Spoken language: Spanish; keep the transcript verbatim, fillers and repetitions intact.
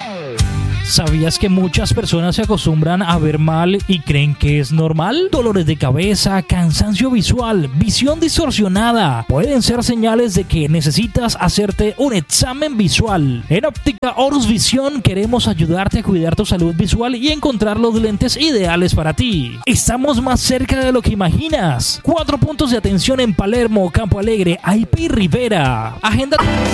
¿Sabías que muchas personas se acostumbran a ver mal y creen que es normal? Dolores de cabeza, cansancio visual, visión distorsionada pueden ser señales de que necesitas hacerte un examen visual. En Óptica Horus Visión queremos ayudarte a cuidar tu salud visual y encontrar los lentes ideales para ti. Estamos más cerca de lo que imaginas. Cuatro puntos de atención en Palermo, Campo Alegre, Aipe y Rivera. Agenda